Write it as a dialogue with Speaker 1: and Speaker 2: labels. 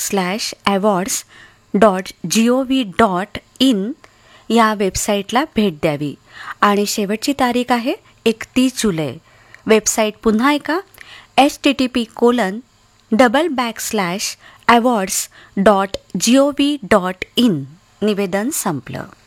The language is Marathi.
Speaker 1: www.awards.gov.in या वेबसाईटला भेट द्यावी आणि शेवटची तारीख आहे 31 जुलै. वेबसाईट पुन्हा ऐका http://awards.gov.in. निवेदन संपलं.